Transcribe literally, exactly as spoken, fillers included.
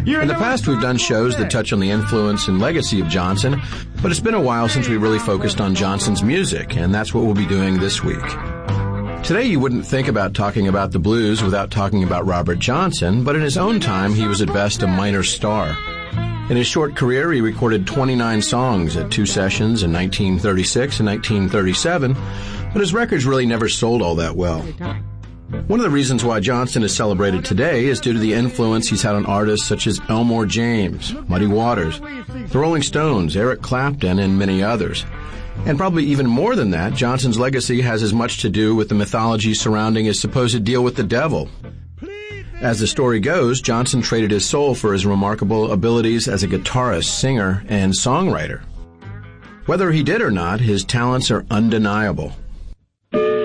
In the past, we've done shows that touch on the influence and legacy of Johnson, but it's been a while since we really focused on Johnson's music, and that's what we'll be doing this week. Today, you wouldn't think about talking about the blues without talking about Robert Johnson, but in his own time, he was at best a minor star. In his short career, he recorded twenty-nine songs at two sessions in nineteen thirty-six and nineteen thirty-seven, but his records really never sold all that well. One of the reasons why Johnson is celebrated today is due to the influence he's had on artists such as Elmore James, Muddy Waters, the Rolling Stones, Eric Clapton, and many others. And probably even more than that, Johnson's legacy has as much to do with the mythology surrounding his supposed deal with the devil. As the story goes, Johnson traded his soul for his remarkable abilities as a guitarist, singer, and songwriter. Whether he did or not, his talents are undeniable.